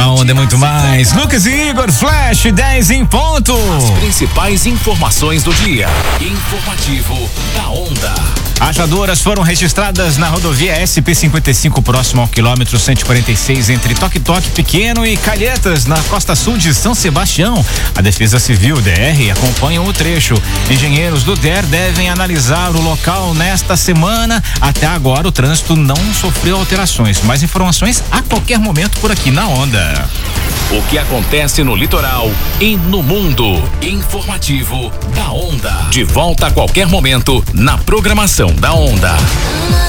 Da Onda é muito mais. Lucas e Igor, Flash 10 em ponto. As principais informações do dia. Informativo da Onda. Rajadoras foram registradas na rodovia SP-55, próximo ao quilômetro 146, entre Toque-Toque Pequeno e Calhetas, na costa sul de São Sebastião. A Defesa Civil, DR, acompanham o trecho. Engenheiros do DER devem analisar o local nesta semana. Até agora, o trânsito não sofreu alterações. Mais informações a qualquer momento por aqui na Onda. O que acontece no litoral e no mundo. Informativo da Onda. De volta a qualquer momento na programação da Onda.